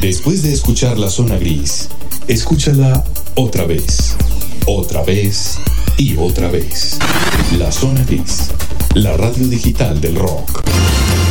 Después de escuchar La Zona Gris, escúchala otra vez y otra vez. La Zona Gris, la radio digital del rock.